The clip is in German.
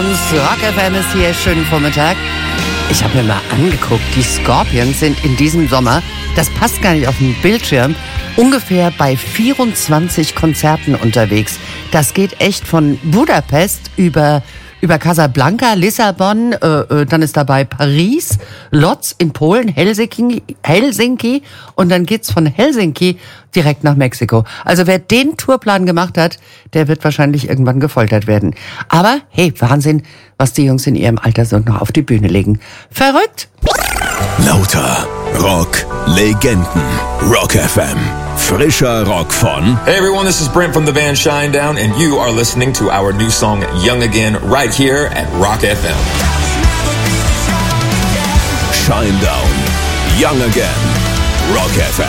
Scorpions. Rock FM ist hier. Schönen Vormittag. Ich habe mir mal angeguckt, die Scorpions sind in diesem Sommer, das passt gar nicht auf den Bildschirm, ungefähr bei 24 Konzerten unterwegs. Das geht echt von Budapest über Casablanca, Lissabon, dann ist dabei Paris, Lodz in Polen, Helsinki und dann geht's von Helsinki direkt nach Mexiko. Also wer den Tourplan gemacht hat, der wird wahrscheinlich irgendwann gefoltert werden. Aber hey, Wahnsinn, was die Jungs in ihrem Alter so noch auf die Bühne legen. Verrückt! Lauter Rock Legenden. Rock FM. Frischer Rock von... Hey everyone, this is Brent from the band Shinedown, and you are listening to our new song Young Again right here at Rock FM. Shinedown. Young Again. Rock FM.